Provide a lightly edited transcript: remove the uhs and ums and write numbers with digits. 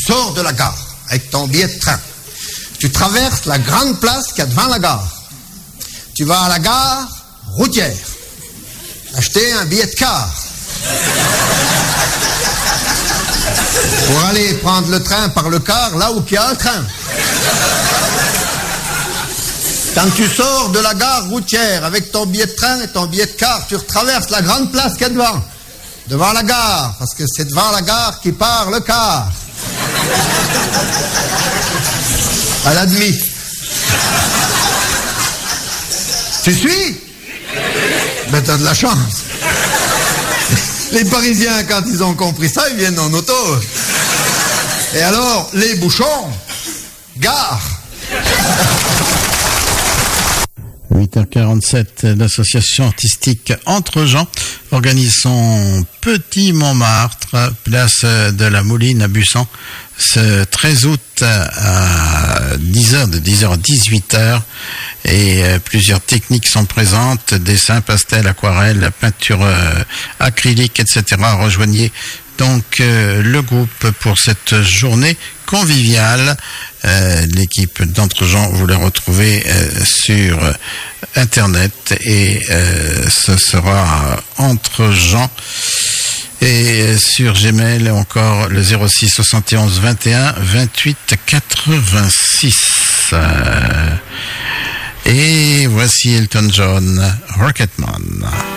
sors de la gare avec ton billet de train. Tu traverses la grande place qu'il y a devant la gare. Tu vas à la gare routière acheter un billet de car pour aller prendre le train par le car là où il y a un train. Quand tu sors de la gare routière avec ton billet de train et ton billet de car, tu retraverses la grande place qu'il y a devant la gare, parce que c'est devant la gare qui part le car. À la demi. Tu suis? Ben t'as de la chance. Les Parisiens, quand ils ont compris ça, ils viennent en auto. Et alors, les bouchons, gare. 8h47, l'association artistique Entre Gens organise son Petit Montmartre, place de la Mouline à Bussan, ce 13 août à 10h, de 10h à 18h. Et plusieurs techniques sont présentes, dessin, pastel, aquarelle, peinture acrylique, etc. Rejoignez donc le groupe pour cette journée conviviale. L'équipe d'Entre Gens, vous la retrouvez sur Internet et ce sera Entre Gens. Et sur Gmail encore le 06 71 21 28 86. Et voici Elton John, Rocketman.